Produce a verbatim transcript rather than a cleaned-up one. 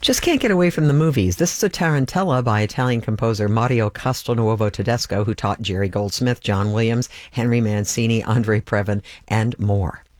Just can't get away from the movies. This is a Tarantella by Italian composer Mario Castelnuovo Tedesco, who taught Jerry Goldsmith, John Williams, Henry Mancini, Andre Previn, and more.